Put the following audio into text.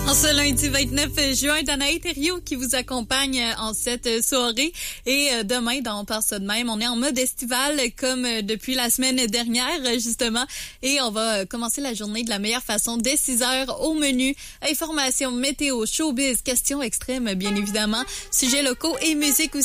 En ce lundi 29 juin, Danae Thériault qui vous accompagne en cette soirée. Et demain, dans On part ça de même, on est en mode estival comme depuis la semaine dernière, justement. Et on va commencer la journée de la meilleure façon dès 6 heures au menu. Information, météo, showbiz, questions extrêmes, bien évidemment. Sujets locaux et musique aussi.